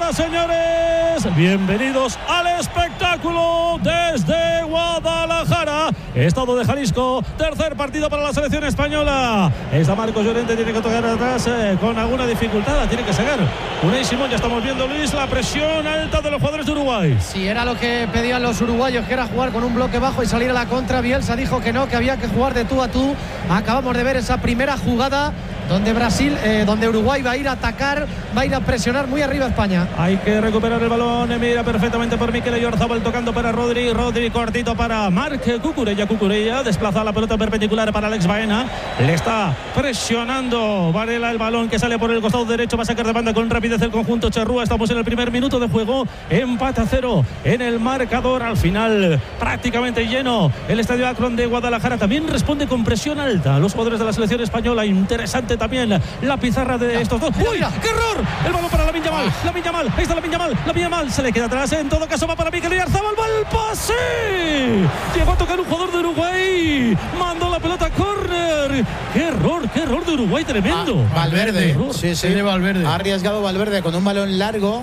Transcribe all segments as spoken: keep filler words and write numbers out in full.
tardes, señores. Bienvenidos al espectáculo desde Guadalajara, estado de Jalisco. Tercer partido para la selección española. Está Marcos Llorente, tiene que tocar atrás eh, con alguna dificultad. La tiene que sacar Unai Simón. Ya estamos viendo, Luis, la presión alta de los jugadores de Uruguay. Sí, era lo que pedían los uruguayos, que era jugar con un bloque bajo y salir a la contra. Bielsa dijo que no, que había que jugar de tú a tú. Acabamos de ver esa primera jugada donde Brasil, eh, donde Uruguay va a ir a atacar, va a ir a presionar muy arriba a España. Hay que recuperar el balón, mira perfectamente por Mikel Oyarzabal, tocando para Rodri, Rodri cortito para Marc Cucurella, Cucurella desplaza la pelota perpendicular para Alex Baena, le está presionando Varela, el balón que sale por el costado derecho, va a sacar de banda con rapidez el conjunto charrúa. Estamos en el primer minuto de juego, empate a cero en el marcador, al final prácticamente lleno el estadio Akron de Guadalajara. También responde con presión alta los jugadores de la selección española. Interesante también la pizarra de estos dos. ¡Uy! ¡Qué error! El balón para Lamine Yamal. Lamine Yamal. Ahí está Lamine Yamal. Lamine Yamal se le queda atrás. En todo caso va para Mikel Oyarzabal. ¡Va el pase! Llegó a tocar un jugador de Uruguay. Mandó la pelota a córner. ¡Qué error! ¡Qué error de Uruguay! Tremendo. Ah, Valverde. Error. Sí, sí. Valverde. Ha arriesgado Valverde con un balón largo.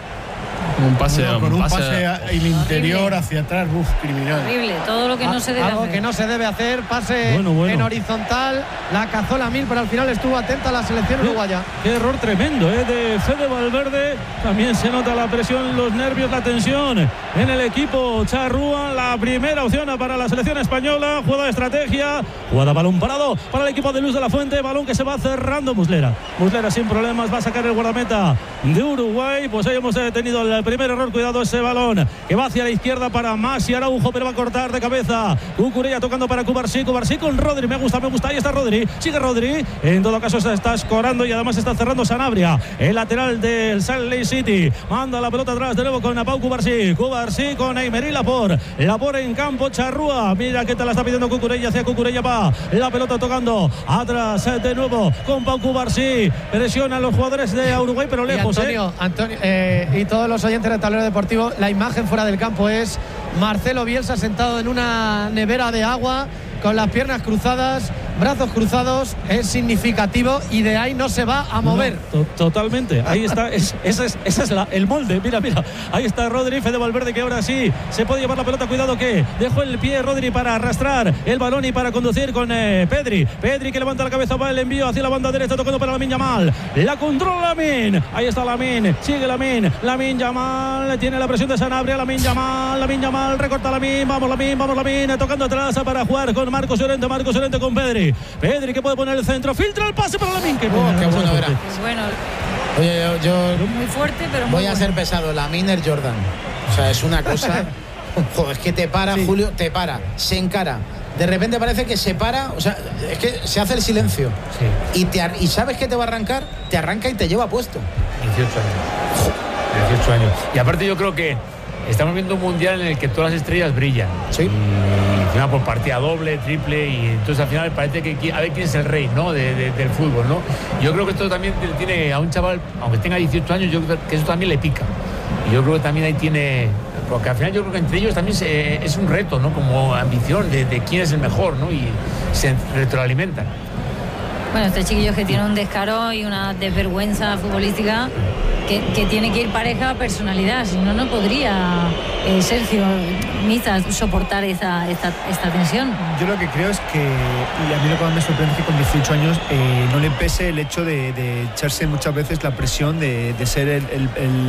Un pase, bueno, con un pase, pase el interior hacia atrás, uf, criminal. Horrible, todo lo que no se debe Algo hacer. que no se debe hacer, pase bueno, bueno. en horizontal, la cazó Lamine, pero al final estuvo atenta a la selección uruguaya. Qué error tremendo ¿eh? de Fede Valverde. También se nota la presión, los nervios, la tensión en el equipo charrúa. La primera opción para la selección española, jugada de estrategia, jugada balón parado para el equipo de Luis de la Fuente, balón que se va cerrando. Muslera, Muslera sin problemas, va a sacar el guardameta de Uruguay. Pues ahí hemos tenido el primer error. Cuidado ese balón que va hacia la izquierda para Masi Araujo, pero va a cortar de cabeza. Cucurella tocando para Cubarsí, Cubarsí con Rodri, me gusta, me gusta, ahí está Rodri, sigue Rodri, en todo caso se está escorando y además está cerrando Sanabria, el lateral del Salt Lake City, manda la pelota atrás de nuevo con Pau Cubarsí, Cubarsí con Emery Laporte, Laporte en campo charrúa, mira que te la está pidiendo Cucurella, hacia Cucurella va, la pelota tocando atrás de nuevo con Pau Cubarsí, presiona a los jugadores de Uruguay pero lejos. Y Antonio, ¿eh? Antonio eh, y todos los oyentes de Tablero Deportivo, la imagen fuera del campo es Marcelo Bielsa sentado en una nevera de agua con las piernas cruzadas, brazos cruzados, es significativo y de ahí no se va a mover. No, to totalmente, ahí está, es, ese es, ese es la, el molde, mira, mira, ahí está Rodri, Fede Valverde que ahora sí se puede llevar la pelota, cuidado que dejó el pie Rodri para arrastrar el balón y para conducir con eh, Pedri, Pedri que levanta la cabeza, va el envío hacia la banda derecha, tocando para Lamine Yamal, la controla Lamine, ahí está Lamine, sigue Lamine, Lamine Yamal, tiene la presión de Sanabria, Lamine Yamal, Lamine Yamal, recorta Lamine, vamos Lamine, vamos Lamine, tocando atrás para jugar con Marcos Llorente, Marcos Llorente con Pedri, Pedri que puede poner el centro, filtra el pase para Lamine, que oh, bueno, qué bueno era. Pues bueno, Oye, yo, yo muy fuerte, pero muy voy a bueno. ser pesado, Lamine Jordan. O sea, es una cosa. Joder, es que te para, sí. Julio, te para, se encara. De repente parece que se para, o sea, es que se hace el silencio. Sí. Y, te, y sabes que te va a arrancar, te arranca y te lleva puesto. dieciocho años. dieciocho años. Y aparte yo creo que estamos viendo un mundial en el que todas las estrellas brillan. Sí. Y encima por partida doble, triple, y entonces al final parece que a ver quién es el rey, ¿no? De, de, del fútbol, ¿no? Yo creo que esto también tiene a un chaval, aunque tenga dieciocho años, yo creo que eso también le pica. Y yo creo que también ahí tiene, porque al final yo creo que entre ellos también se, es un reto, ¿no? Como ambición de, de quién es el mejor, ¿no? Y se retroalimentan. Bueno, este chiquillo que tiene un descaro y una desvergüenza futbolística que, que tiene que ir pareja a personalidad, si no, no podría eh, Sergio Miza soportar esa, esta, esta tensión. Yo lo que creo es que, y a mí lo que más me sorprende es que con dieciocho años eh, no le pese el hecho de, de echarse muchas veces la presión de, de ser el, el,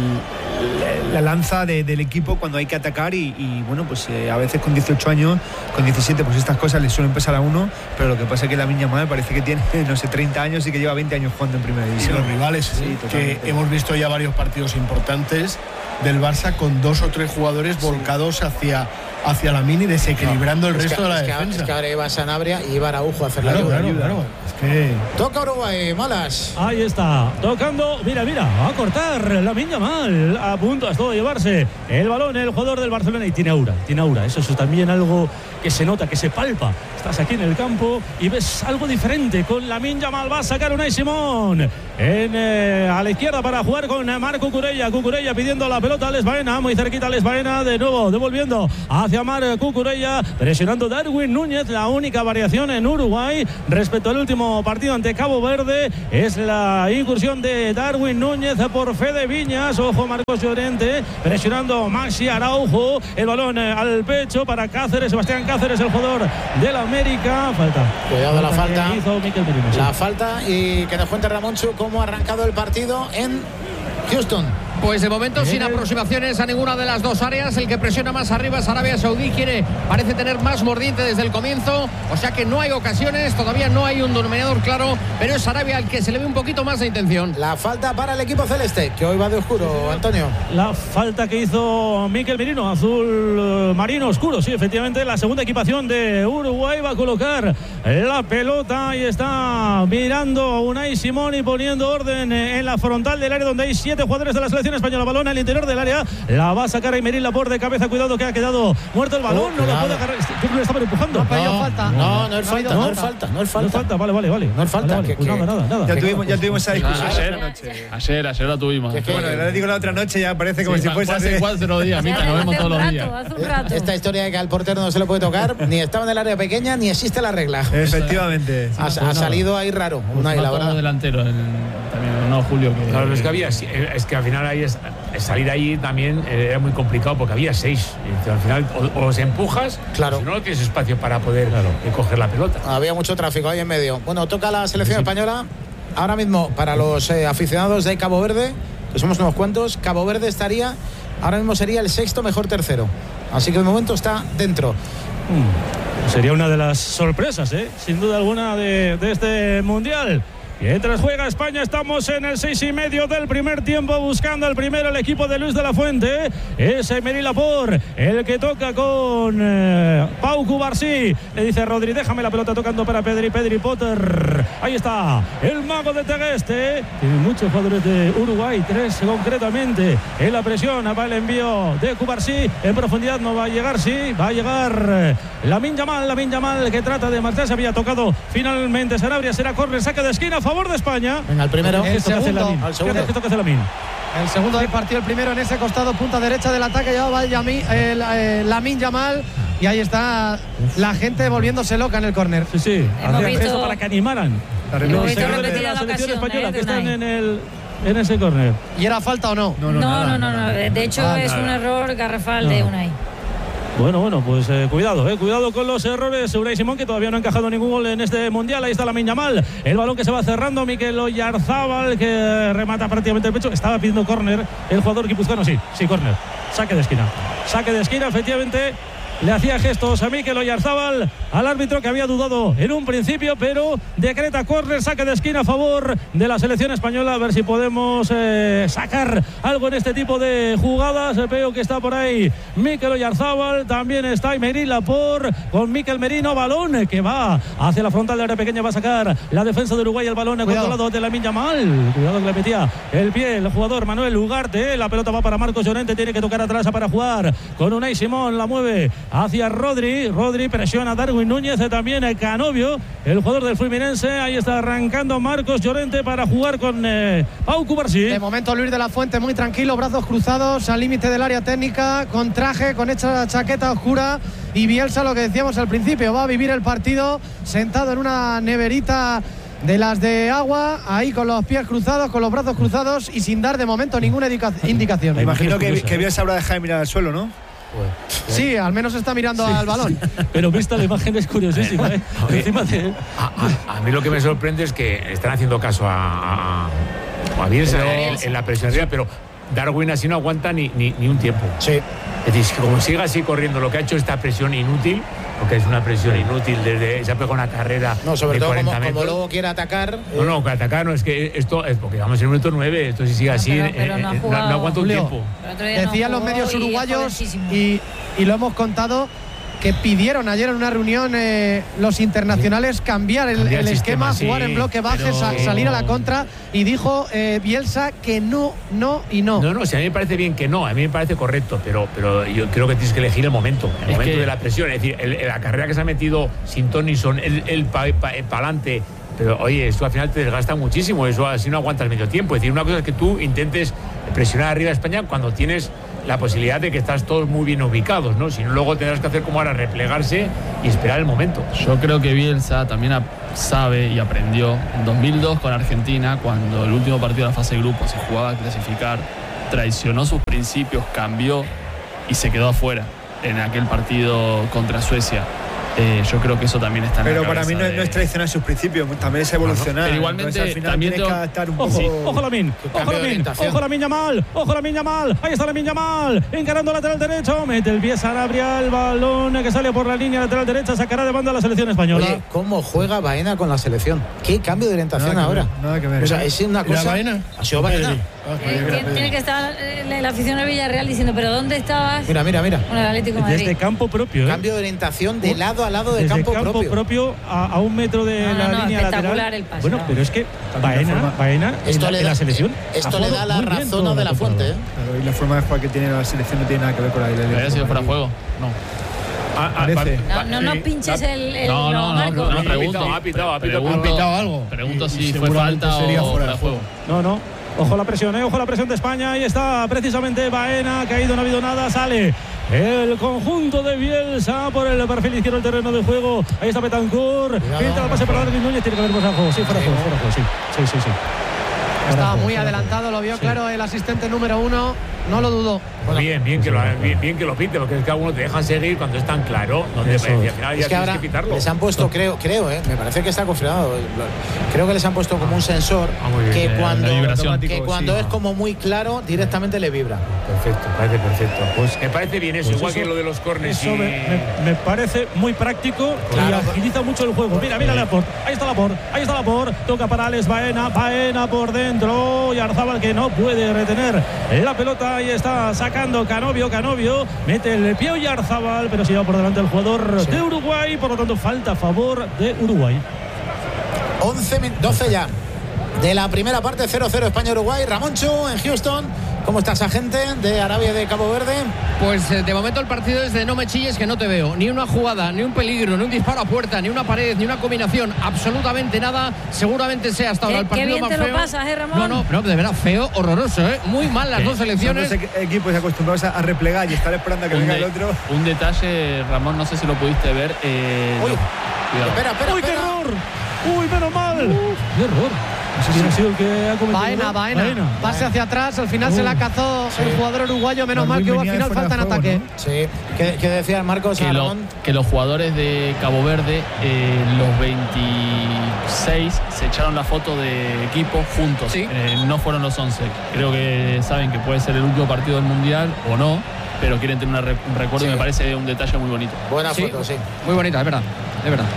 el, la lanza de, del equipo cuando hay que atacar y, y bueno, pues eh, a veces con dieciocho años, con diecisiete, pues estas cosas le suelen pesar a uno, pero lo que pasa es que Lamine Yamal parece que tiene, no sé, treinta años y que lleva veinte años jugando en primera división. Y los rivales, sí, que hemos visto ya varios partidos importantes del Barça con dos o tres jugadores sí. volcados hacia, hacia Lamine y desequilibrando no, el resto que, de la es defensa. Que, es que ahora iba Sanabria y iba Araujo a hacer claro, la ayuda. Claro, claro. Es que... Toca Uruguay, Malas. Ahí está, tocando, mira, mira, va a cortar Lamine Yamal, a punto, dejó llevarse el balón el jugador del Barcelona y tiene aura, tiene aura. Eso es también algo que se nota, que se palpa. Estás aquí en el campo y ves algo diferente. Con Lamine Yamal va a sacar Unai Simón en, eh, a la izquierda para jugar con Marc Cucurella. Cucurella pidiendo la pelota a Alex Baena, muy cerquita Alex Baena, de nuevo devolviendo hacia Marc Cucurella, presionando Darwin Núñez. La única variación en Uruguay respecto al último partido ante Cabo Verde es la incursión de Darwin Núñez por Fede Viñas. Ojo, Marcos Llorente presionando Maxi Araujo, el balón eh, al pecho para Cáceres, Sebastián Cáceres, el jugador de la América. Falta. Cuidado la falta. Hizo Mikel Merino, sí. La falta, y que nos cuente Ramonchu cómo ha arrancado el partido en Houston. Pues de momento sin aproximaciones a ninguna de las dos áreas. El que presiona más arriba es Arabia Saudí. Quiere, parece tener más mordiente desde el comienzo. O sea que no hay ocasiones, todavía no hay un denominador claro, pero es Arabia al que se le ve un poquito más de intención. La falta para el equipo celeste, que hoy va de oscuro, Antonio. La falta que hizo Mikel Merino, azul marino oscuro, sí, efectivamente. La segunda equipación de Uruguay va a colocar la pelota y está mirando Unai Simón y poniendo orden en la frontal del área donde hay siete jugadores de la selección española. Balón al interior del área, la va a sacar Aymeric Laporte de cabeza. Cuidado que ha quedado muerto el balón. Oh, no lo puede agarrar. Yo creo que le estaban empujando. No, no, falta. No, no es falta, no es falta, no es falta. No es falta, vale, vale, vale. No es falta. Vale, vale. Que, Pues que, nada, nada, nada. Ya tuvimos, ya tuvimos esa discusión Ayer, la noche. ayer, ayer la tuvimos. Que, que, Bueno, le digo la otra noche, ya parece como Sí, si fuese hace hace cuatro días, Mica, nos vemos todos los días. Hace un rato. Esta historia de que al portero no se le puede tocar, ni estaba en el área pequeña, ni existe la regla. Efectivamente. Ha, ha salido ahí raro. Unai, la verdad. delantero el, también, no Julio. Que, Claro, es que había, es que al final ahí es, salir ahí también era muy complicado porque había seis. Y al final o, o los empujas, claro. O si no, no tienes espacio para poder claro. coger la pelota. Había mucho tráfico ahí en medio. Bueno, toca la selección sí. española. Ahora mismo, para los eh, aficionados de Cabo Verde, que somos unos cuantos, Cabo Verde estaría, ahora mismo sería el sexto mejor tercero. Así que de momento está dentro. Mm. Sería una de las sorpresas, ¿eh? Sin duda alguna, de, de este Mundial. Mientras juega España, estamos en el seis y medio del primer tiempo, buscando el primero el equipo de Luis de la Fuente. Es Aymeric Laporte el que toca con eh, Pau Cubarsí. Le dice Rodri, déjame la pelota, tocando para Pedri, Pedri Potter. Ahí está, el mago de Tegueste. Tiene muchos jugadores de Uruguay, tres concretamente. En la presión va el envío de Cubarsí. En profundidad no va a llegar, sí, va a llegar eh, Lamine Yamal, Lamine Yamal que trata de marcharse. Había tocado finalmente Sanabria, será córner, saque de esquina a favor de España. Venga, el primero. El segundo. Al segundo. ¿Qué hace Lamine? El segundo del partido, el primero en ese costado, punta derecha del ataque, llevaba el, Yami, el, el Lamine Yamal. Y ahí está la gente volviéndose loca en el córner. Sí, sí. Hacían visto, esto para que animaran. Hemos visto los repetir de la la selección ocasión, española eh, que están Unai. en el en ese córner. ¿Y era falta o no? No, no, no, no, no. De hecho, Ah, es nada. un error garrafal de Unai. Bueno, bueno, pues eh, cuidado, eh, cuidado con los errores. Unai Simón, que todavía no ha encajado ningún gol en este Mundial. Ahí está Lamine Yamal, el balón que se va cerrando. Mikel Oyarzábal, que remata prácticamente el pecho. Estaba pidiendo córner el jugador guipuzcoano. Sí, sí, córner. Saque de esquina. Saque de esquina, efectivamente. Le hacía gestos a Mikel Oyarzábal, al árbitro, que había dudado en un principio, pero decreta córner, saque de esquina a favor de la selección española. A ver si podemos eh, sacar algo en este tipo de jugadas. Veo que está por ahí Mikel Oyarzábal, también está Aymeric Laporte con Mikel Merino. Balón que va hacia la frontal de área pequeña, va a sacar la defensa de Uruguay. El balón Cuidado. controlado de Lamine Yamal. Cuidado que le metía el pie el jugador Manuel Ugarte. La pelota va para Marcos Llorente, tiene que tocar atrás para jugar con Unai Simón. La mueve hacia Rodri, Rodri presiona a Darwin Núñez, también el Canovio, el jugador del Fluminense. Ahí está arrancando Marcos Llorente para jugar con eh, Pau Cubarsí. De momento Luis de la Fuente muy tranquilo, brazos cruzados al límite del área técnica, con traje, con esta chaqueta oscura. Y Bielsa, lo que decíamos al principio, va a vivir el partido sentado en una neverita de las de agua, ahí con los pies cruzados, con los brazos cruzados y sin dar de momento ninguna indica- indicación. Me imagino que, curiosa, que ¿eh? Bielsa habrá dejado de mirar al suelo, ¿no? Sí, al menos está mirando al balón. Pero vista la imagen es curiosísima, ¿eh? Oye, Encima de... a, a- a mí lo que me sorprende es que están haciendo caso a, a, a Bielsa en, en la presión arriba, pero Darwin así no aguanta ni, ni, ni un tiempo. Sí. Es decir, como siga así corriendo, lo que ha hecho esta presión inútil, porque es una presión inútil, desde se ha pegado una carrera No, sobre de todo cuarenta como, como metros. luego quiere atacar. No, no, que atacar no, es que esto es porque vamos en el minuto nueve, esto si sigue así, pero- pero eh, no ha eh, no, jugado. no aguanta un Julio, tiempo. El otro día no Decían los jugó medios y es uruguayos jovencísimo. y, y lo hemos contado, que pidieron ayer en una reunión eh, los internacionales cambiar el, Cambiar el el esquema, sistema, jugar sí, en bloque baje, pero- sa- salir a la contra, y dijo eh, Bielsa que no, no y no. No, no, si a mí me parece bien que no, a mí me parece correcto, pero, pero yo creo que tienes que elegir el momento, el Es momento que- de la presión. Es decir, el- el- la carrera que se ha metido sin Tonison, el, el para pa, pa adelante, pero oye, esto al final te desgasta muchísimo, eso así no aguantas medio tiempo. Es decir, una cosa es que tú intentes presionar arriba a España cuando tienes la posibilidad de que estás todos muy bien ubicados, ¿no? Si no, luego tendrás que hacer como ahora, replegarse y esperar el momento. Yo creo que Bielsa también a- sabe y aprendió en dos mil dos con Argentina, cuando el último partido de la fase de grupos se jugaba a clasificar, traicionó sus principios, cambió y se quedó afuera en aquel partido contra Suecia. Eh, yo creo que eso también está en Pero la para cabeza mí no, es- de- no es traicionar sus principios, también es evolucionar. Pero igualmente, Entonces, al final también tienes tengo- que adaptar un Ojo, poco. ojo Lamin, ojo cambio de Lamin, orientación. ojo Lamin Yamal, ojo Lamin Yamal, ahí está Lamin Yamal, encarando lateral derecho, mete el pie Sanabria, el balón que sale por la línea lateral derecha, sacará de banda a la selección española. Oye, ¿cómo juega Baena con la selección? ¿Qué cambio de orientación Nada que ahora? ver, nada que ver. O sea, es una ¿Era cosa. Baena? Ha sido Baena. Pedri. Ah, creía que era Tiene, Pedri. tiene que estar eh, la afición del Villarreal diciendo, ¿pero dónde estabas? Mira, mira, mira. Con el Atlético de Madrid. Desde campo propio, ¿eh? Cambio de orientación de lado a lado de Desde campo, propio. a, a un metro de No, no, la no, línea espectacular lateral. el pase, Bueno, no. pero es que También la Baena, forma- Baena Esto en, le la, en da- la selección. esto ha le jugado da la muy bien razón toda a De la La Fuente, temporada. ¿eh? Claro, y la forma de jugar que tiene la selección no tiene nada que ver con la de ¿Había sido fuera de juego? No. Ah, ah, Parece. va- No, no, no sí. pinches el, el No, no, no, Marco. no, Ha pregunto. pitado, ha pitado, ha pitado. Pregunto- ¿Ha pitado algo? Pregunto Y- si y fue seguramente falta sería o fuera de juego. No, no. Ojo la presión, ¿eh? Ojo la presión de España. Ahí está precisamente Baena, ha caído, no ha habido nada. Sale el conjunto de Bielsa por el perfil izquierdo del terreno de juego. Ahí está Betancourt. Filtra el pase para Darwin Núñez. Tiene que haber más juego. Sí, fuera de juego, fuera de juego. Sí, sí, sí. sí. Estaba muy adelantado, lo vio Sí. claro el asistente número uno, no lo dudó. Bueno, bien, bien que, lo, bien, bien que lo pite, porque es que algunos te dejan seguir cuando es tan claro. Donde Eso al es. final ya Es que tienes ahora que pitarlo. les han puesto, creo, creo, eh, me parece que está confirmado. Creo que les han puesto como un sensor Ah, muy bien. que Eh, cuando, la vibración. que cuando Sí. es como muy claro, directamente le vibra. Perfecto, parece perfecto. Pues me parece bien eso, Pues igual eso- que lo de los corners. Eso y... me, me- me parece muy práctico Claro. y agiliza mucho el juego. Mira, mira Laporte. Ahí está Laporte. Ahí está Laporte. Toca para Alex Baena. Baena por dentro. Y Arzabal que no puede retener la pelota. Ahí está sacando Canovio. Canovio mete el pie y Arzabal, pero se lleva por delante el jugador de Uruguay. Por lo tanto, falta a favor de Uruguay. once, min- doce ya. De la primera parte, cero cero España-Uruguay. Ramoncho en Houston. ¿Cómo estás, agente de Arabia de Cabo Verde? Pues eh, de momento el partido es de no me chilles que no te veo. Ni una jugada, ni un peligro, ni un disparo a puerta, ni una pared, ni una combinación. Absolutamente nada. Seguramente sea hasta ahora Qué- el partido qué bien más te lo feo. pasas, ¿eh, Ramón? No, no, no, de verdad, feo, horroroso, ¿eh? Muy mal las Sí. dos Son selecciones. dos equ- equipos acostumbrados a a replegar y estar esperando a que Un, venga de- el otro. un detalle, Ramón, no sé si lo pudiste ver. eh, Uy, lo- cuidado. Espera, espera, ¡Uy, qué espera. error! ¡Uy, menos mal! ¡Qué error! ¿Quién ha sido el que ha cometido? Baena, el gol? Baena. Pase hacia atrás, al final se la cazó el jugador uruguayo, menos mal que hubo al final falta en ataque. Sí. ¿Qué, qué decía Marcos que, a lo- Ramón? que los jugadores de Cabo Verde, eh, los veintiséis, se echaron la foto de equipo juntos. Sí. Eh, no fueron los once. Creo que saben que puede ser el último partido del Mundial o no, pero quieren tener una re- un recuerdo Sí. y me parece un detalle muy bonito. Buena Sí. foto, sí. Muy bonita, es verdad, es verdad.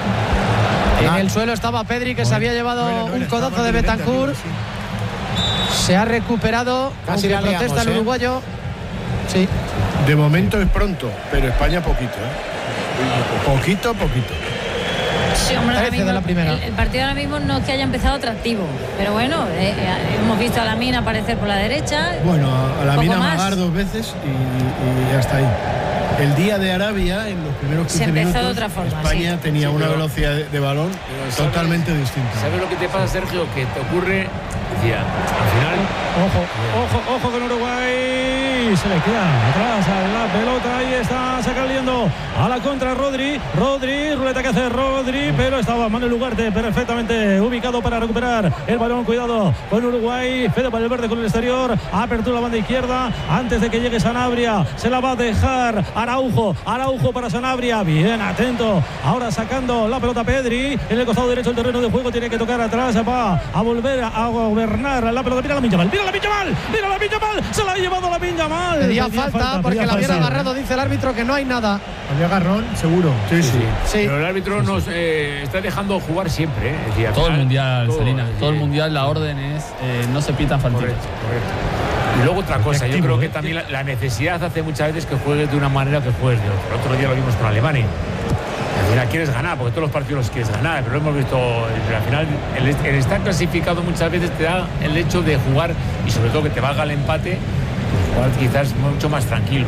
En el suelo estaba Pedri, que se había llevado No era, no un era, codazo estaba de más evidente Betancourt. arriba, Se ha recuperado, Casi aunque la liamos, protesta el ¿eh? uruguayo. Sí. sí. De momento es pronto, pero España poquito, ¿eh? Poquito, poquito. Sí, hombre, ahora trece de mismo la primera. El, el partido ahora mismo no es que haya empezado atractivo, pero bueno, eh, eh, hemos visto a Lamine aparecer por la derecha. Bueno, a, a la Poco mina más. amagar dos veces y, y hasta ahí. El día de Arabia, en los primeros Se quince empezó de minutos, otra forma, España sí. tenía Sí, una pero- velocidad de, de balón Pero ¿sabes- totalmente distinta. ¿Sabes lo que te pasa, Sergio? Que te ocurre, decía, al final. Ojo, ojo, ojo con Uruguay. Se le queda atrás a la pelota. Ahí está saliendo a la contra Rodri. Rodri, ruleta que hace Rodri, pero estaba Manuel Ugarte perfectamente ubicado para recuperar el balón. Cuidado con Uruguay. Fede Valverde con el exterior. Apertura la banda izquierda. Antes de que llegue Sanabria, se la va a dejar Araujo. Araujo para Sanabria. Bien, atento. Ahora sacando la pelota Pedri. En el costado derecho del terreno de juego. Tiene que tocar atrás. Va a volver a gobernar la pelota. Mira la pincha mal. Mira la pincha mal. Mira la pincha mal. Se la ha llevado la pincha mal. Pedía falta porque pedía la habían falta. agarrado, dice el árbitro, que no hay nada. Había agarrón, seguro. Sí, sí. Sí. Pero el árbitro nos eh, está dejando jugar siempre. ¿eh? Es decir, al Todo el final, mundial, todo, Salinas. es Todo el decir, mundial, la orden es eh, no se pitan faltitas. Correcto, correcto. Y luego otra cosa, activo, yo creo ¿eh? que también la, la necesidad hace muchas veces que juegues de una manera que juegues de otra. El otro día lo vimos con Alemania. Al final quieres ganar, porque todos los partidos los quieres ganar, pero lo hemos visto, al final el, el estar clasificado muchas veces te da el hecho de jugar, y sobre todo que te valga el empate, pues jugar quizás mucho más tranquilo.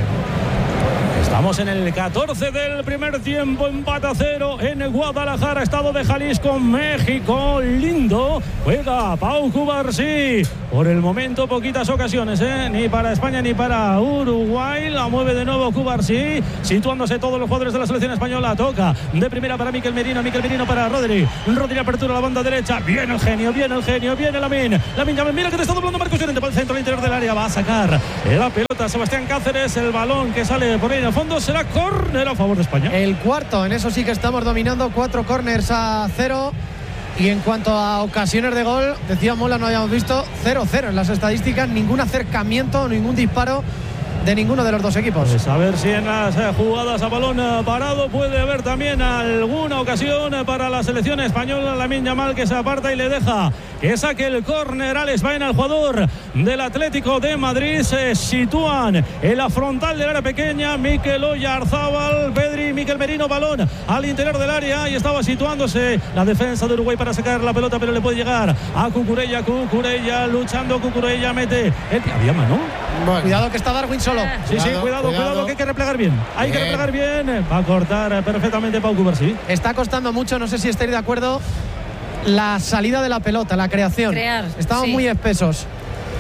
Estamos en el catorce del primer tiempo, empate a cero en Guadalajara, estado de Jalisco, México. Lindo, juega Pau Cubarsí. Por el momento poquitas ocasiones, ¿eh? Ni para España ni para Uruguay. La mueve de nuevo Cubarsí, situándose todos los jugadores de la selección española. Toca de primera para Mikel Merino, Mikel Merino para Rodri. Rodri apertura a la banda derecha. Viene el genio, viene el genio, viene Lamine. Lamine, mira que te está doblando Marcos Llorente para el centro, al interior del área. Va a sacar la pelota Sebastián Cáceres. El balón que sale por ahí en el fondo será córner a favor de España. El cuarto, en eso sí que estamos dominando, cuatro córners a cero. Y en cuanto a ocasiones de gol, decía Mola, no habíamos visto cero cero en las estadísticas, ningún acercamiento, ningún disparo de ninguno de los dos equipos. Pues a ver si en las eh, jugadas a balón eh, parado puede haber también alguna ocasión eh, para la selección española. Lamine Yamal, que se aparta y le deja que saque el córner Alex Baena, el jugador del Atlético de Madrid. Se sitúan en la frontal del área pequeña Mikel Oyarzábal, Pedri, Mikel Merino, balón al interior del área, y estaba situándose la defensa de Uruguay para sacar la pelota, pero le puede llegar a Cucurella. Cucurella luchando, Cucurella mete el... había mano. Bueno, cuidado que está Darwin solo. Sí, cuidado, sí, cuidado, cuidado, cuidado, que hay que replegar bien. Hay bien. que replegar bien. Va a cortar perfectamente Pau Cubarsí. Está costando mucho, no sé si estáis de acuerdo, la salida de la pelota, la creación. Crear, Estamos sí. muy espesos.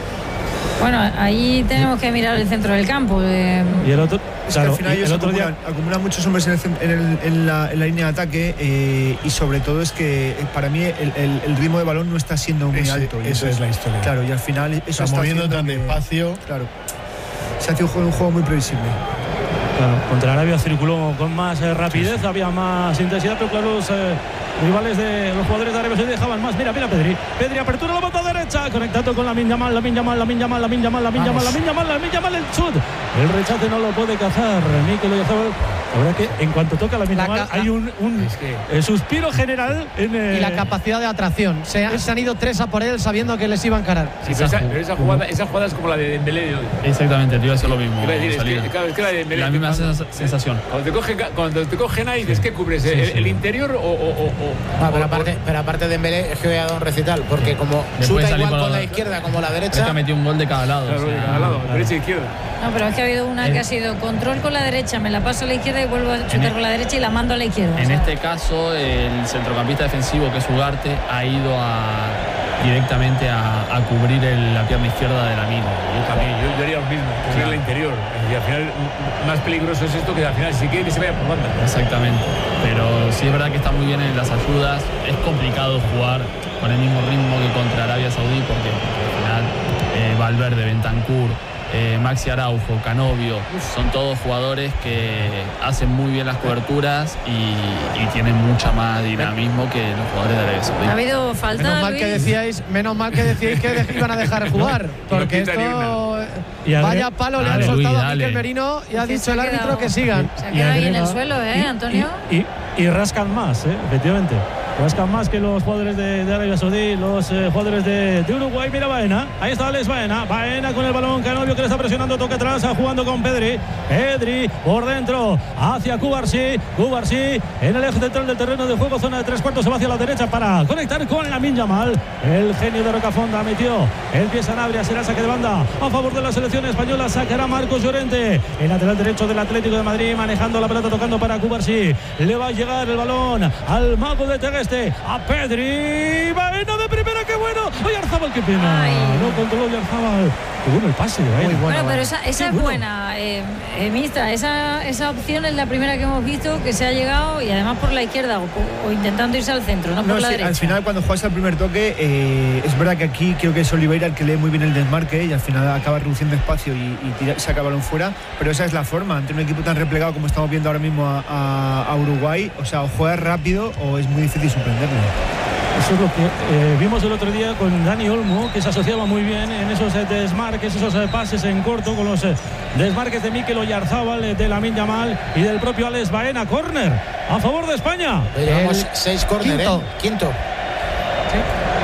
Bueno, ahí tenemos que mirar el centro del campo. Eh. Y el otro, es claro, que al final el ellos otro acumulan, día acumulan muchos hombres en, el, en, el, en, la, en la línea de ataque, eh, y sobre todo es que para mí el, el, el ritmo de balón no está siendo muy Ese, alto. Esa entonces, es la historia. Claro, y al final eso está, está moviendo tan que, despacio. Claro, se hace un juego, un juego muy previsible. Claro, contra Arabia circuló con más eh, rapidez, sí, sí. había más intensidad, pero claro, los eh, rivales de los jugadores de Arabia se dejaban más. Mira, mira Pedri. Pedri apertura la banda derecha, conectando con Lamine Yamal, Lamine Yamal, Lamine Yamal, Lamine Yamal, Lamine Yamal, Lamine Yamal, Lamine Yamal, el chut. El rechace no lo puede cazar Mikel Oyarzábal. La verdad que en cuanto toca Lamine Yamal hay un, un es que, eh, suspiro general en, eh, y la capacidad de atracción. Se, es, se han ido tres a por él sabiendo que les iba a encarar. Sí, pero esa, pero esa, jugada, esa jugada es como la de Dembélé de hoy. Exactamente, te iba a decir lo mismo. Decir, es, que, claro, es que la de Dembélé, la misma cuando, sensación. Cuando te cogen, cuando te cogen ahí, ¿es que cubres sí, el, sí. el interior o, o, o, no, pero, o, aparte, pero aparte de Dembélé es que voy a dar un recital, porque como chuta igual con la, la izquierda como la derecha. Ha metido un gol de cada lado. Claro, o sea, de cada lado, claro. Derecha e izquierda. No, pero es que ha habido una el, que ha sido control con la derecha, me la paso a la izquierda y vuelvo a chutar con la derecha y la mando a la izquierda. En o sea. este caso, el centrocampista defensivo, que es Ugarte, ha ido a, directamente a, a cubrir el, la pierna izquierda de Lamine. Yo también, yo, yo haría lo mismo, cubrir claro. la interior. Y al final, más peligroso es esto, que al final, si quiere que se vaya por banda. Exactamente. Pero sí es verdad que está muy bien en las ayudas. Es complicado jugar con el mismo ritmo que contra Arabia Saudí, porque, porque al final eh, Valverde, Bentancur, Eh, Maxi Araujo, Canovio, son todos jugadores que hacen muy bien las coberturas y, y tienen mucha más dinamismo que los jugadores de Arabia Saudí. Ha habido falta. Menos mal Luis. que decíais, menos mal que decíais que iban a dejar jugar, porque no esto vaya palo le han soltado a Mikel Merino y ha que dicho el árbitro quedado, que sigan. Se ha quedado ahí en el suelo, ¿eh, Antonio? Y, y, y rascan más, ¿eh? Efectivamente. Rascan más que los jugadores de, de Arabia Saudí, los eh, jugadores de, de Uruguay. Mira Baena, ahí está Alex Baena. Baena con el balón, Canovio que le está presionando, toque atrás, jugando con Pedri. Pedri por dentro, hacia Cubarsí. Cubarsí en el eje central del terreno de juego, zona de tres cuartos, se va hacia la derecha para conectar con Lamine Yamal. El genio de Rocafonda metió el pie Sanabria, será saque de banda a favor de la selección española. Sacará Marcos Llorente, el lateral derecho del Atlético de Madrid, manejando la pelota, tocando para Cubarsí. Le va a llegar el balón al mago de Tegueste, a Pedri. Baena de primera, qué bueno. Oyarzábal, qué pena. Ay. No controló Oyarzábal. Qué bueno el pase. Muy bueno, bueno, pero esa, esa es bueno. buena, eh, eh, Mistra. Esa, esa opción es la primera que hemos visto, que se ha llegado y además por la izquierda o, o intentando irse al centro, no, no por la sí, derecha. Al final, cuando juegas al primer toque, eh, es verdad que aquí creo que es Oliveira el que lee muy bien el desmarque y al final acaba reduciendo espacio y, y tira, saca el balón fuera. Pero esa es la forma ante un equipo tan replegado como estamos viendo ahora mismo a, a, a Uruguay. O sea, o juegas rápido o es muy difícil sorprenderlo. Eso es lo que eh, vimos el otro día con Dani Olmo, que se asociaba muy bien en esos eh, desmarques, esos eh, pases en corto, con los eh, desmarques de Mikel Oyarzábal, eh, de Lamine Yamal y del propio Alex Baena. Córner a favor de España. Llevamos seis córner, quinto. ¿eh? Quinto. Sí.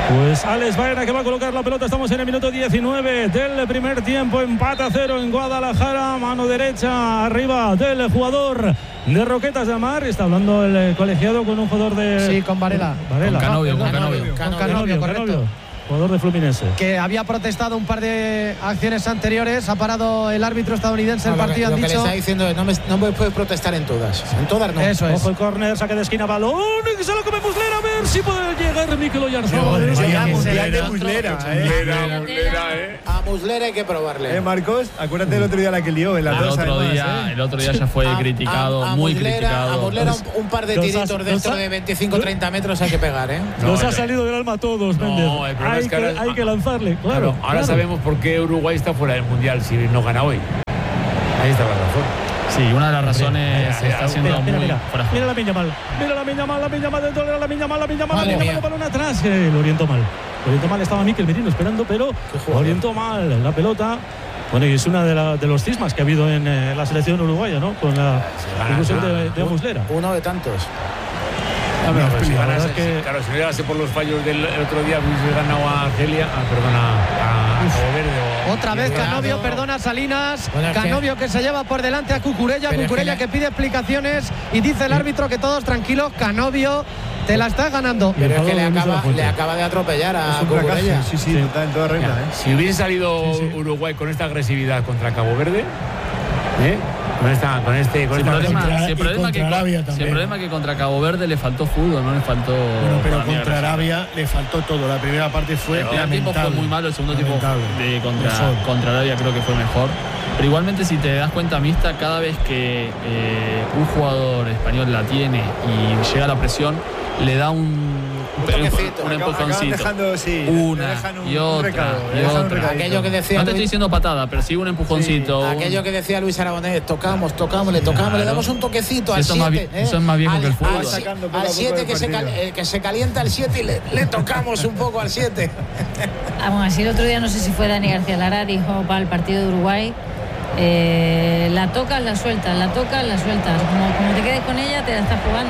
Pues Alex Baena que va a colocar la pelota. Estamos en el minuto diecinueve del primer tiempo. Empate a cero en Guadalajara. Mano derecha arriba del jugador de Roquetas de Mar. Está hablando el colegiado con un jugador de... Sí, con Varela. Varela. Con Canovio, No, con Canovio, Canovio. con Canovio, correcto. Canovio, jugador de Fluminense. Que había protestado un par de acciones anteriores. Ha parado el árbitro estadounidense el No, lo partido. que, Han lo que dicho... le está diciendo es no me, no me puedes protestar en todas. En todas no. Eso es. Ojo el córner, saque de esquina, balón. Y se lo come Muslera. A ver si puede llegar Mikel Oyarzabal. Vaya Mundial Muslera. de Muslera, eh. A Muslera hay que probarle. Eh, Marcos, acuérdate el otro día la que lió en las El dos, otro, además, día, eh. el otro día ya fue A- criticado, a- a muy Muslera- criticado. A Muslera un, un par de Los tiritos has- dentro los ha- de veinticinco treinta metros hay que pegar, ¿eh? Nos No, ha el- salido del alma a todos, No, Méndez. el problema hay, es que que, ahora- hay que lanzarle, claro. Claro, ahora claro. sabemos por qué Uruguay está fuera del Mundial si no gana hoy. Ahí está la razón. Sí, una de las razones Mira, se está haciendo Mira, mira, muy mira. fuera de Mira juego. la miña mal. Mira la miña mal, la miña mal dentro de la miña mal, la miña mal, la Madre miña mal, mía. el balón atrás. Eh, lo orientó mal. Lo orientó mal, estaba Mikel Merino esperando, pero jugador. orientó mal la pelota. Bueno, y es una de, la, de los cismas que ha habido en eh, la selección uruguaya, ¿no? Con la gana, inclusión gana. de, de Muslera. Uno de tantos. No, pero si la ganas- verdad es que- Claro, si no llegase por los fallos del el otro día, hubiese ganado a Argelia, ah, perdona, a, a Cabo Verde. O, Otra vez Cuidado. Canovio, perdona Salinas. Bueno, es que- Canovio que se lleva por delante a Cucurella. Pero es Cucurella que que, pide explicaciones y dice el árbitro que todos tranquilos. Canovio, te la estás ganando. Pero es que le Luis de la acaba, Fuente. le acaba de atropellar a Es un fracaso. Cucurella. Sí, sí, total, en toda regla, Mira, eh. si hubiese salido Uruguay con esta agresividad contra Cabo Verde, ¿eh? con, esta, con este. Con Si el esta problema, contra- si el y problema contra que, Arabia si el también. problema que contra Cabo Verde le faltó fútbol, no le faltó. Bueno, pero para mí, contra agresión. Arabia le faltó todo. La primera parte fue El primer tiempo lamentable. fue muy malo, el segundo tiempo Lamentable. de contra, Mejor. contra Arabia creo que fue mejor. Pero igualmente, si te das cuenta, Mista, cada vez que eh, un jugador español la tiene y llega a la presión, le da un, un, toquecito. un Acaban- acaban empujoncito. dejando, sí, le Una dejan un- y un otra recado, le y dejan un otra. recadito. Aquello que decía No te estoy Luis- diciendo patada, pero sí un empujoncito. un- Aquello que decía Luis Aragonés, tocamos, tocamos, le tocamos, le Claro. damos un toquecito al Eso es más siete. vi- eso es más viejo que el fútbol. Al, Sacando poco a al poco siete del que se, cal- partido. eh, que se calienta el siete y le, le tocamos un poco al siete. Aún así, el otro día no sé si fue Dani García Lara, dijo para el partido de Uruguay, eh, la tocas, la sueltas, la tocas, la sueltas. Como, como te quedes con ella, te la estás jugando.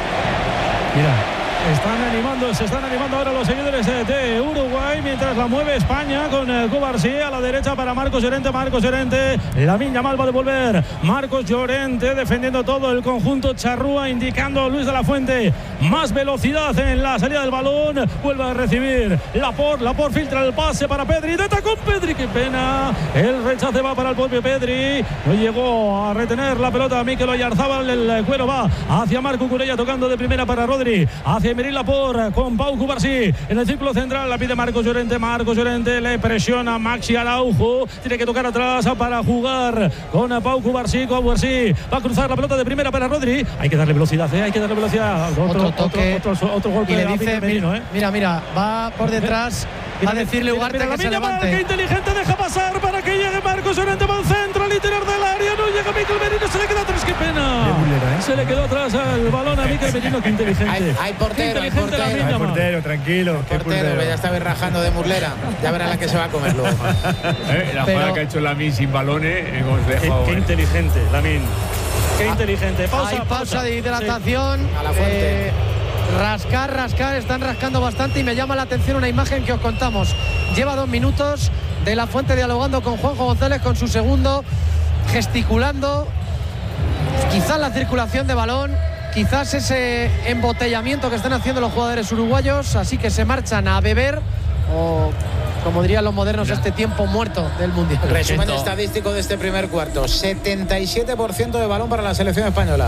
Mira, están animando, se están animando ahora los seguidores de, de Uruguay mientras la mueve España con eh, Cubarsí a la derecha para Marcos Llorente. Marcos Llorente, la miña mal va a devolver. Marcos Llorente defendiendo todo el conjunto charrúa, indicando Luis de la Fuente más velocidad en la salida del balón. Vuelve a recibir Laporte, Laporte filtra el pase para Pedri. Deta con Pedri, qué pena. El rechace va para el propio Pedri. No llegó a retener la pelota Mikel Oyarzabal. El cuero va hacia Marco Cucurella tocando de primera para Rodri. Hacia Emery Laporte con Pau Cubarsí en el círculo central. La pide Marcos Llorente. Marcos Llorente le presiona Maxi Araujo. Tiene que tocar atrás para jugar con Pau Cubarsí. Cubarsí va a cruzar la pelota de primera para Rodri. Hay que darle velocidad, ¿eh? Hay que darle velocidad. Otro, Otro toque. Otro, otro, otro golpe Y le a dice, Mikel Merino, ¿eh? mira, mira, va por detrás a decirle a Ugarte que se Qué levante. inteligente, deja pasar para que llegue Marcos Llorente, va al centro, al interior del área, no llega Mikel Merino, se le queda atrás, qué pena. Mulera, ¿eh? Se le quedó atrás el balón a Mikel Merino, qué inteligente. Hay- hay portero, Qué hay inteligente la portero. Miña Ay, Mal. portero, tranquilo. qué Portero, que ya está rajando de Muslera. Ya verá la que se va a comer luego. ¿Eh? La Pero- jugada que ha hecho Lamine sin balones, eh, como se Qué, deja, qué eh. inteligente, Lamin. Qué inteligente. Pausa, Hay pausa de hidratación. Sí. A la fuente. Eh, rascar, rascar, están rascando bastante y me llama la atención una imagen que os contamos. Lleva dos minutos de la Fuente dialogando con Juanjo González con su segundo, gesticulando. Quizás la circulación de balón, quizás ese embotellamiento que están haciendo los jugadores uruguayos, así que se marchan a beber o, como dirían los modernos, este tiempo muerto del Mundial. Resumen Esto- estadístico de este primer cuarto. setenta y siete por ciento de balón para la selección española.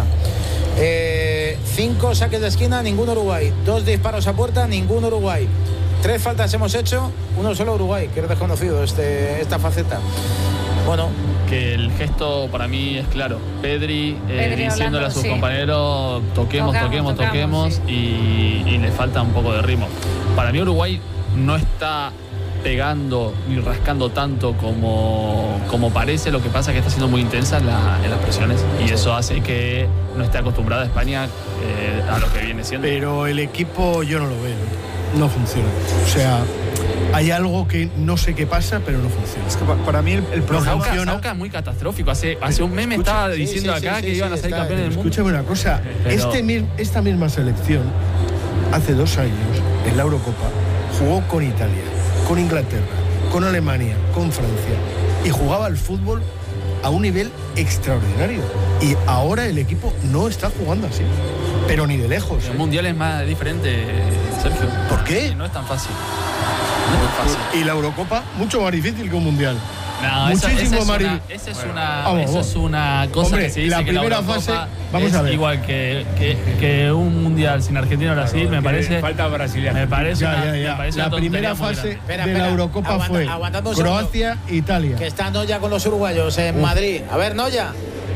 Eh, cinco saques de esquina, ningún Uruguay. Dos disparos a puerta, ningún Uruguay. Tres faltas hemos hecho, uno solo Uruguay, que es desconocido este, esta faceta. Bueno, Que el gesto para mí es claro. Pedri, eh, Pedri diciéndole hablando, a sus sí. compañeros toquemos, Tocamos, toquemos, tocamos, toquemos y, y le falta un poco de ritmo. Para mí Uruguay no está pegando ni rascando tanto como, como parece. Lo que pasa es que está siendo muy intensa en, la- en las presiones y eso hace que no esté acostumbrada España eh, a lo que viene siendo. Pero el equipo yo no lo veo. No funciona. O sea, hay algo que no sé qué pasa, pero no funciona. Es que pa- para mí el, el No problema. Sauca, funciona. Sauca es muy catastrófico. Hace, hace un mes me Escucha, estaba sí, diciendo sí, acá sí, que sí, iban a sí, ser está- campeones del mundo. Escúchame una cosa. Pero- Este, mi- esta misma selección, hace dos años, en la Eurocopa, jugó con Italia, con Inglaterra, con Alemania, con Francia y jugaba al fútbol a un nivel extraordinario. Y ahora el equipo no está jugando así, pero ni de lejos. El ¿eh? mundial es más diferente, Sergio. ¿Por qué? No es tan fácil. No es tan fácil. Y la Eurocopa, mucho más difícil que un mundial. No, esa, Muchísimo esa, más es una, difícil. esa es una, Vamos, esa vamos. es una cosa Hombre, que se dice la que la primera Eurocopa fase, vamos es a ver. igual que, que, que un mundial sin Argentina o Brasil, me parece. Falta brasileña. Me parece. Ya, una, ya, ya. me parece La una tontería primera muy fase grande. Espera, de espera, la Eurocopa aguanta- fue aguantando un segundo. Croacia, Italia. Que está Noya con los uruguayos en Madrid. A ver, Noya.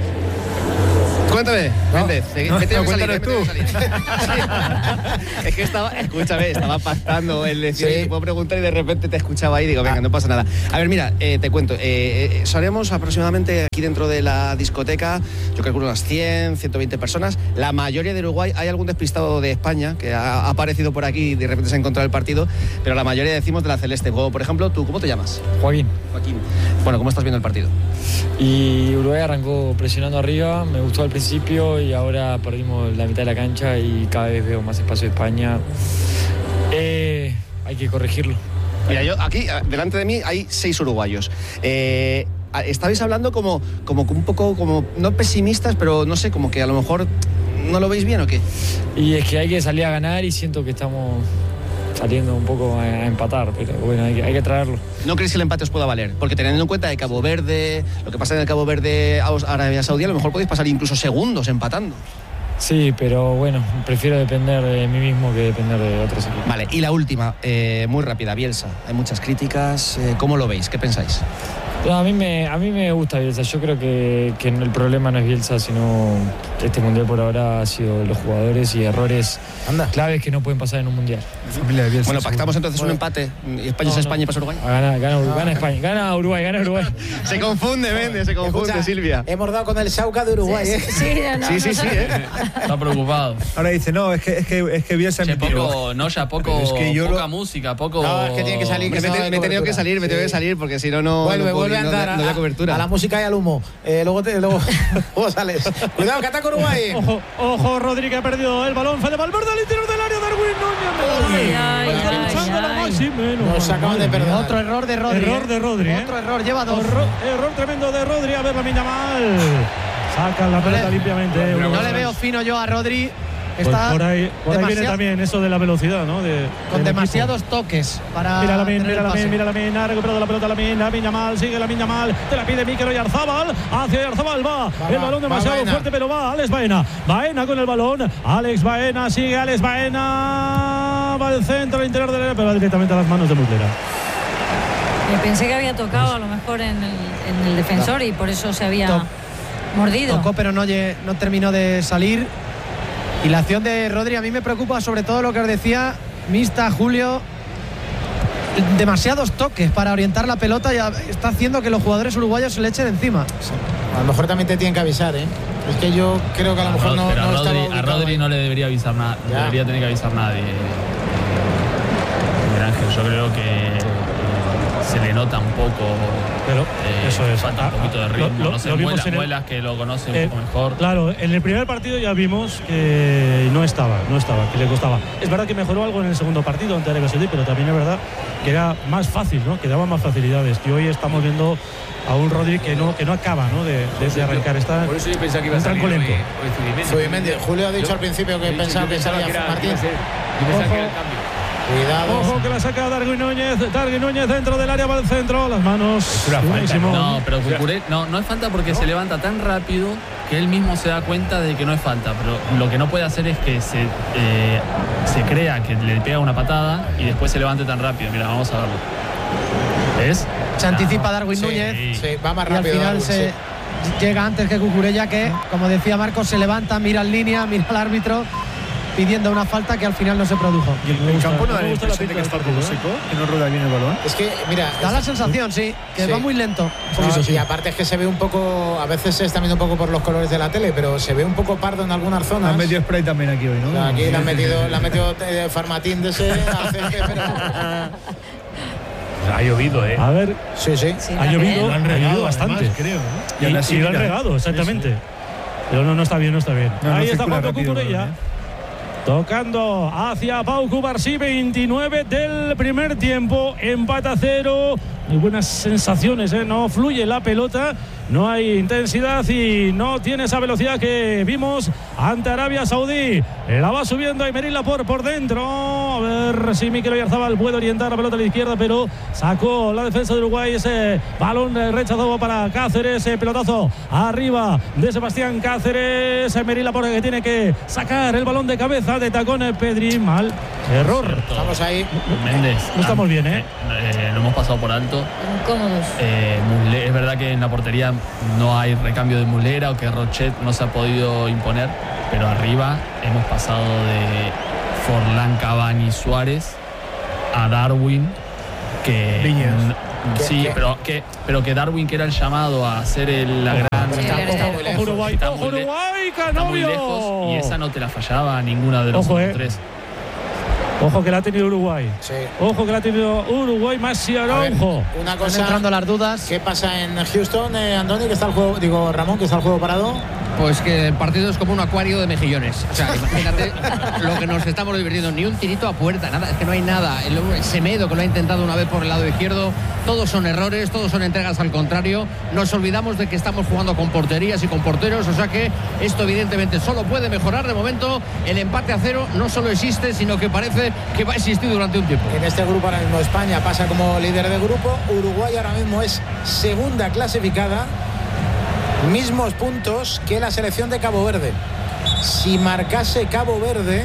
Cuéntame, Méndez. no, me tengo no, que salir, eh, cuéntanos me tengo que salir. Es que estaba, escúchame, estaba pactando el decir, Sí. te puedo preguntar y de repente te escuchaba ahí y digo, venga, no pasa nada. A ver, mira, eh, te cuento. Eh, eh, Seremos aproximadamente aquí dentro de la discoteca, yo calculo unas cien, ciento veinte personas. La mayoría de Uruguay, hay algún despistado de España que ha, ha aparecido por aquí y de repente se ha encontrado el partido, pero la mayoría decimos de la Celeste. Como, por ejemplo, tú, ¿cómo te llamas? Joaquín. Joaquín. Bueno, ¿cómo estás viendo el partido? Y Uruguay arrancó presionando arriba, me gustó al principio y ahora perdimos la mitad de la cancha y cada vez veo más espacio de España. Eh, hay que corregirlo. Mira, yo aquí, delante de mí, hay seis uruguayos. Eh, estabais hablando como, como un poco, como, no pesimistas, pero no sé, como que a lo mejor no lo veis bien o qué. Y es que hay que salir a ganar y siento que estamos saliendo un poco a, a empatar, pero bueno, hay que, hay que traerlo. ¿No creéis que el empate os pueda valer? Porque teniendo en cuenta de Cabo Verde, lo que pasa en el Cabo Verde, Arabia Saudí, a lo mejor podéis pasar incluso segundos empatando. Sí, pero bueno, prefiero depender de mí mismo que depender de otros equipos. Vale, y la última, eh, muy rápida, Bielsa. Hay muchas críticas. Eh, ¿Cómo lo veis? ¿Qué pensáis? No, a, mí me, a mí me gusta Bielsa. Yo creo que, que el problema no es Bielsa, sino este mundial por ahora ha sido los jugadores y errores Anda. claves que no pueden pasar en un mundial. Familia de Bielsa, Bueno, pactamos seguro. entonces un empate. Y España No, es España no. y pasa Uruguay. Gana, gana, gana España, gana Uruguay, gana Uruguay. Se confunde, Méndez, se confunde, Escucha, Silvia. Hemos dado con el Sauca de Uruguay, Sí, ¿eh? sí, sí, no, Sí, no sí, sí, sabe. ¿eh? Está preocupado. Ahora dice, no, es que, es que, es que Bielsa Che, me tiró. poco, no, ya poco, Pero es que yo poca lo- música, poco. No, es que tiene que salir, Hombre, que me, no te- hay me he tenido que cobertura. salir, me tengo que Sí. salir, porque si no, no. Vuelve, no puedo- vuelve a no- andar no a, había cobertura. a la música y al humo. Eh, luego, te, luego, luego sales. Cuidado, que ataca Uruguay. Ojo, ojo, Rodri que ha perdido el balón. Fede Valverde al interior del área. Darwin Núñez. Ay, ay, Está ay, luchando la ay. máxima. menos. Nos acaban de Madre perder. mía. Otro error de Rodri. Error ¿eh? de Rodri, ¿eh? Otro error, lleva dos. Error, error tremendo de Rodri. A ver, la mina mal. Sacan la pelota le- limpiamente. No le veo fino yo a Rodri. Pues Está por ahí, por ahí viene demasiado- también eso de la velocidad, ¿no? De, con del demasiados toques para. Mira la min, tener mira el la pase. min, mira la min, ha recuperado la pelota la min, la Miña mal, sigue la Miña mal, te la pide Mikel Oyarzabal, hacia Oyarzabal va, Va, el va, balón va demasiado Baena. fuerte, pero va Alex Baena, Baena con el balón, Alex Baena, sigue Alex Baena, va al centro, al interior del área, pero va directamente a las manos de Muslera. Eh, Pensé que había tocado a lo mejor en el, en el defensor y por eso se había To- mordido. Tocó, pero no, lle- no terminó de salir. Y la acción de Rodri a mí me preocupa sobre todo lo que os decía Mista, Julio. Demasiados toques para orientar la pelota y a- está haciendo que los jugadores uruguayos se le echen encima. A lo mejor también te tienen que avisar, ¿eh? Es que yo creo que a lo mejor no, Pero a no estaba Rodri, a ubicado Rodri ahí. no le debería avisar nada, Ya. debería tener que avisar nadie. Miguel Ángel, yo creo que eh, se le nota un poco. Pero eh, eso es. falta un poquito de Lo- ritmo. lo- no sé, lo vimos Muelas, en el- Muelas que lo conoce Eh, un poco mejor. Claro, en el primer partido ya vimos que no estaba, no estaba, que le costaba. Es verdad que mejoró algo en el segundo partido ante Arabia Saudí, pero también es verdad que era más fácil, ¿no? Que daba más facilidades. Y hoy estamos viendo a un Rodri que no, que no acaba, ¿no? De, de- de arrancar. Está Por eso yo pensaba que iba a un salir tranco hoy, lento. hoy Zubimendi. Zubimendi. Julio ha dicho Yo- al principio que yo- yo pensaba que pensaba salía era- Martín. iba a ser- Yo pensaba Ojo. que era el cambio. Cuidado. Ojo que la saca Darwin Núñez, Darwin Núñez dentro del área, va al centro, las manos. una de Unai falta, Simón. No, pero Cucurella, no, no es falta porque se levanta tan rápido que él mismo se da cuenta de que no es falta. Pero lo que no puede hacer es que se, eh, se crea que le pega una patada y después se levante tan rápido. Mira, vamos a verlo. ¿Ves? Se anticipa Darwin Sí, Núñez. sí, va más Y al rápido. final Darwin, se sí. llega antes que Cucurella, que, como decía Marcos, se levanta, mira en línea, mira al árbitro pidiendo una falta que al final no se produjo. Y el, El campo no da me la gusta la impresión de pinta que está del un poco partido, ¿eh? seco, que no rueda bien el balón. Es que, mira. Da la es- sensación, sí, que Sí. va muy lento. No, y aparte es que se ve un poco, a veces se está viendo un poco por los colores de la tele, pero se ve un poco pardo en algunas zonas. Han metido spray también aquí hoy, ¿no? Aquí le han metido, le han metido eh, Farmatín de ese al césped, pero. Ha llovido, ¿eh? A ver, Sí, sí. Sí, ha la llovido, que- ha llovido bastante. además, creo, ¿no? Y, aún así, y lo han mira, regado, exactamente. Pero no, no está bien, no está bien. No, no Ahí está circula Juanjo rápido, Cucurella. ¿eh? tocando hacia Pau Cubarsí. Veintinueve del primer tiempo, empate a cero. Muy buenas sensaciones, ¿eh? No fluye la pelota, no hay intensidad y no tiene esa velocidad que vimos ante Arabia Saudí. La va subiendo Aymeric Laporte por dentro. A ver si Mikel Oyarzabal puede orientar la pelota a la izquierda, pero sacó la defensa de Uruguay. Ese balón rechazado para Cáceres. Ese pelotazo arriba de Sebastián Cáceres. Aymeric Laporte que tiene que sacar el balón de cabeza de tacón. Pedri, mal. Error. Cierto. Estamos ahí. Méndez. No estamos bien, ¿eh? eh lo hemos pasado por alto. Incómodos. Eh, Muslera, es verdad que en la portería no hay recambio de Muslera o que Rochet no se ha podido imponer, pero arriba hemos pasado de Forlán, Cavani, Suárez a Darwin, que Viñas. sí, ¿Qué? pero que pero que Darwin, que era el llamado a hacer el, la gran Sí, Está el un poco heredero. muy lejos. Uruguay, Está ojo, muy le- Uruguay, está muy Canovio. lejos y esa no te la fallaba ninguna de los Ojo, otros eh. tres. Ojo que la ha tenido Uruguay. Sí. Ojo que la ha tenido Uruguay. Maxi A ver, Araujo. una Están cosa. entrando las dudas. ¿Qué pasa en Houston, eh, Andoni, que está el juego, digo, Ramón, que está el juego parado? Pues que el partido es como un acuario de mejillones. O sea, imagínate lo que nos estamos divirtiendo. Ni un tirito a puerta, nada, es que no hay nada. El Semedo, que lo ha intentado una vez por el lado izquierdo, todos son errores, todos son entregas al contrario. Nos olvidamos de que estamos jugando con porterías y con porteros, o sea que esto evidentemente solo puede mejorar. De momento, el empate a cero no solo existe, sino que parece que va a existir durante un tiempo. En este grupo ahora mismo España pasa como líder de grupo. Uruguay ahora mismo es segunda clasificada. Mismos puntos que la selección de Cabo Verde. Si marcase Cabo Verde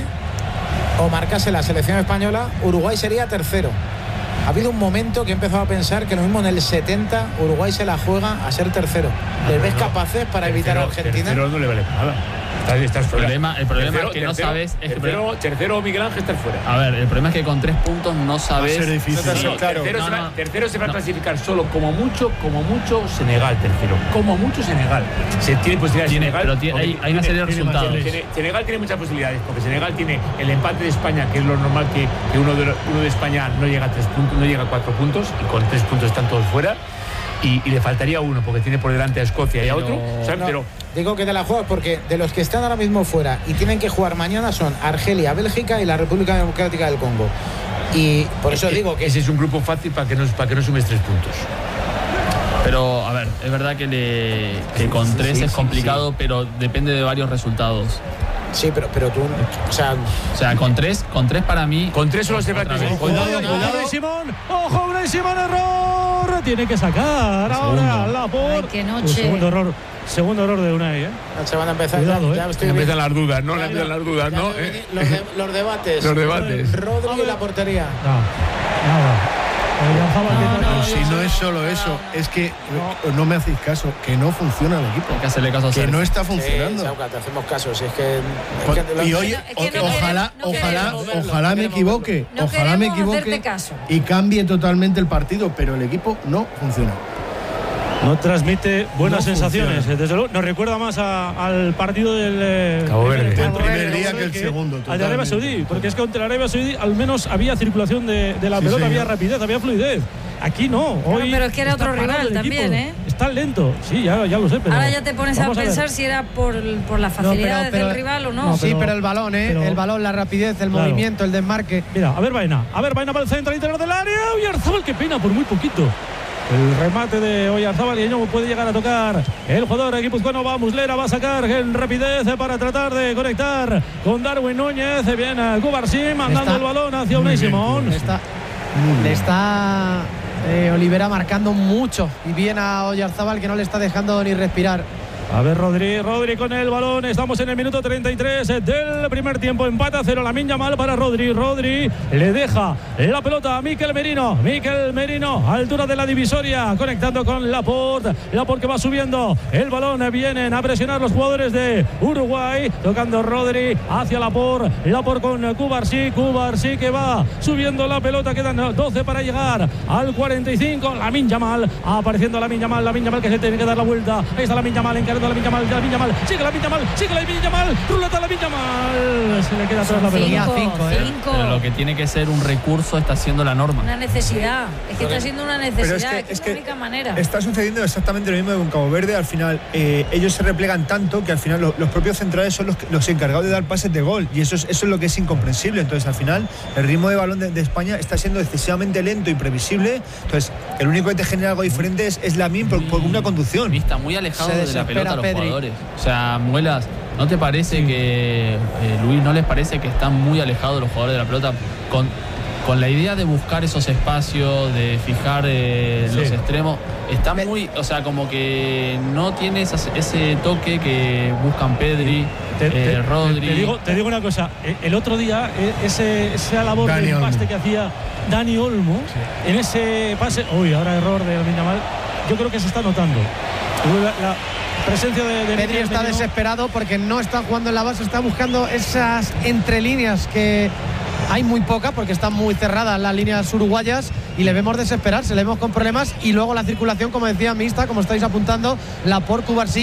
o marcase la selección española, Uruguay sería tercero. Ha habido un momento que he empezado a pensar que lo mismo en el setenta Uruguay se la juega a ser tercero. ¿Les ves capaces para evitar a Argentina? Tercero no le vale para nada. Estás, estás El fuera. problema, el problema Tercero- es que no tercero- sabes. Es que tercero, tercero Miguel Ángel está fuera. a ver, el problema es que con tres puntos no sabes. ser difícil. No, no, Claro. tercero, No, se va, no. tercero se va a No. clasificar solo como mucho, como mucho Senegal tercero. Como mucho Senegal. Se tiene posibilidades Tiene, Senegal. pero tiene- porque hay- hay una serie de tiene- resultados. tiene- Senegal tiene muchas posibilidades, porque Senegal tiene el empate de España, que es lo normal que, que uno, de, uno de España no llega a tres puntos, no llega a cuatro puntos, y con tres puntos están todos fuera. Y, y le faltaría uno, porque tiene por delante a Escocia y a Pero- otro. O sea, No, pero digo que te la juegas porque de los que están ahora mismo fuera y tienen que jugar mañana son Argelia, Bélgica y la República Democrática del Congo. Y por eso eh, digo que ese es un grupo fácil para que no, para que no sumes tres puntos. Pero, a ver, es verdad que, le, que con tres sí, es sí, complicado, pero depende de varios resultados. sí, pero, pero tú, o sea, O sea, con tres, con tres para mí. Con tres solo se va a Otra vez. clasificar. Cuidado, Cuidado, cuidado, cuidado. Unai Simón. Ojo, Unai Simón, error. Tiene que sacar ahora Segundo. Laporte. Ay, qué Un noche. segundo error. Segundo error de Unai, ¿eh? se van a empezar. Cuidado, ya, eh. ya estoy Empiezan viendo- las dudas, ¿no? ya Empiezan veo- las dudas, ya ¿no? veo Eh, venir Los, de- los debates. Los debates. Rodri y la portería. No, nada. Oyarzabal que No, toca- no, Si no es solo eso, es que no me hacéis caso, que no funciona el equipo. Hay que hacerle caso a Que Sergio. no está Sí, funcionando. Chauca, te hacemos caso. Si es que, es Pues- que- y oye, Es que no o- queremos- ojalá, no ojalá, queremos verlo, ojalá no me queremos equivoque, No ojalá me queremos hacerte equivoque caso. y cambie totalmente el partido, pero el equipo no funciona. No transmite buenas No sensaciones. funciona. Desde luego, nos recuerda más a- al partido del eh, Cabo primer Verde. encuentro El primer de día Cabo que el Verde segundo, al de Arabia totalmente. Saudí, porque es que contra Arabia Saudí al menos había circulación de, de la Sí, pelota, señor. había rapidez, había fluidez. Aquí no. Hoy pero es que era está otro parado rival el equipo. también, ¿eh? Está lento. Sí, ya, ya lo sé, pero Ahora ya te pones a vamos ver. pensar si era por, por las facilidades del rival o no. no, sí, pero- pero el balón, ¿eh? pero- el balón, la rapidez, el Claro. movimiento, el desmarque. Mira, a ver Vaina, a ver Vaina para el centro, al interior del área. Oyarzabal, qué pena, por muy poquito. El remate de Oyarzabal y no puede llegar a tocar. El jugador guipuzcoano va a Muslera, va a sacar en rapidez para tratar de conectar con Darwin Núñez. Viene Cubarsí mandando Está el balón hacia Unai Simón. Le está, le está eh, Olivera marcando mucho y bien a Oyarzabal, que no le está dejando ni respirar. A ver, Rodri, Rodri con el balón. Estamos en el minuto treinta y tres del primer tiempo. Empate a cero. Lamine Yamal para Rodri. Rodri le deja la pelota a Mikel Merino. Mikel Merino, altura de la divisoria, conectando con Laporte. Laporte que va subiendo. El balón vienen a presionar los jugadores de Uruguay. Tocando Rodri hacia Laporte. Laporte con Cubarsí. Cubarsí que va subiendo la pelota. Quedan doce para llegar al cuarenta y cinco. Lamine Yamal. Apareciendo Lamine Yamal. Lamine Yamal que se tiene que dar la vuelta. Ahí está Lamine Yamal encarando buscando a Lamine Yamal, Lamine Yamal, sigue Lamine Yamal, sigue Lamine Yamal, ruleta Lamine Yamal, se le queda atrás la pelota. Cinco, ¿eh? cinco. Pero lo que tiene que ser un recurso está siendo la norma. Una necesidad, es que está siendo una necesidad, es, que, es, que es la única manera. Está sucediendo exactamente lo mismo con Cabo Verde. Al final, eh, ellos se replegan tanto que al final lo, los propios centrales son los, los encargados de dar pases de gol, y eso es, eso es lo que es incomprensible. Entonces, al final, el ritmo de balón de, de España está siendo excesivamente lento y previsible. Entonces, el único que te genera algo diferente es, es Lamine por, por una conducción. Está muy alejado de la pelota los jugadores. O sea, Muelas, ¿no te parece sí. que, eh, Luis, no les parece que están muy alejados los jugadores de la pelota con, con la idea de buscar esos espacios, de fijar eh, sí. los extremos? Está muy, o sea, como que no tiene esas, ese toque que buscan Pedri, te, eh, te, Rodri. Te digo, te digo una cosa, el otro día, ese, esa labor Dani de paste que hacía Dani Olmo, sí. en ese pase, uy, ahora error de Lamine Yamal, yo creo que se está notando. La, la presencia de, de Pedri está Medino. desesperado porque no está jugando en la base, está buscando esas entrelíneas que hay muy pocas porque están muy cerradas las líneas uruguayas y le vemos desesperarse, le vemos con problemas, y luego la circulación, como decía Mista, como estáis apuntando, la por Cubarsí